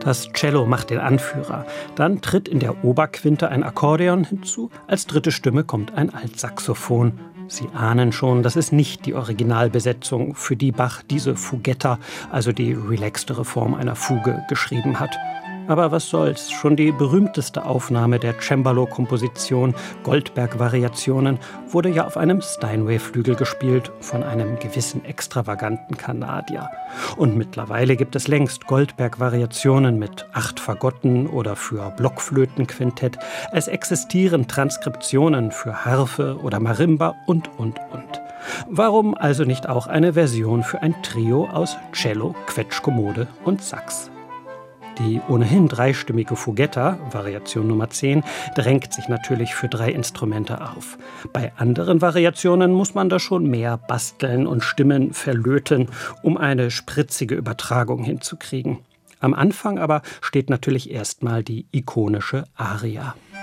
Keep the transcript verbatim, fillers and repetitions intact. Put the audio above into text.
Das Cello macht den Anführer. Dann tritt in der Oberquinte ein Akkordeon hinzu. Als dritte Stimme kommt ein Altsaxophon. Sie ahnen schon, das ist nicht die Originalbesetzung, für die Bach diese Fugetta, also die relaxtere Form einer Fuge, geschrieben hat. Aber was soll's, schon die berühmteste Aufnahme der Cembalo-Komposition Goldberg-Variationen wurde ja auf einem Steinway-Flügel gespielt von einem gewissen extravaganten Kanadier. Und mittlerweile gibt es längst Goldberg-Variationen mit acht Fagotten oder für Blockflötenquintett. Es existieren Transkriptionen für Harfe oder Marimba und, und, und. Warum also nicht auch eine Version für ein Trio aus Cello, Quetschkommode und Sax? Die ohnehin dreistimmige Fugetta, Variation Nummer zehn, drängt sich natürlich für drei Instrumente auf. Bei anderen Variationen muss man da schon mehr basteln und Stimmen verlöten, um eine spritzige Übertragung hinzukriegen. Am Anfang aber steht natürlich erstmal die ikonische Aria.